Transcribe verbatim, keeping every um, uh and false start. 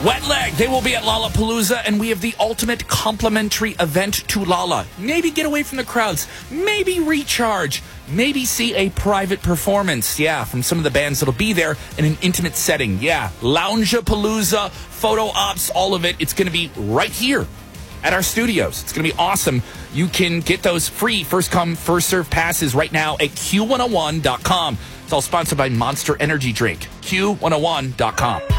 Wet Leg, they will be at Lollapalooza, and we have the ultimate complimentary event to Lolla. Maybe get away from the crowds. Maybe recharge. Maybe see a private performance, yeah, from some of the bands that'll be there in an intimate setting. Yeah, Loungapalooza, photo ops, all of it. It's going to be right here at our studios. It's going to be awesome. You can get those free first-come, first-served passes right now at Q one oh one dot com. It's all sponsored by Monster Energy Drink. Q one oh one dot com.